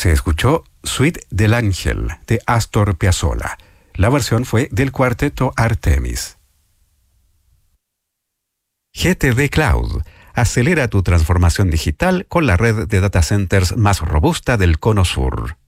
Se escuchó Suite del Ángel de Astor Piazzolla. La versión fue del cuarteto Artemis. GTD Cloud. Acelera tu transformación digital con la red de data centers más robusta del Cono Sur.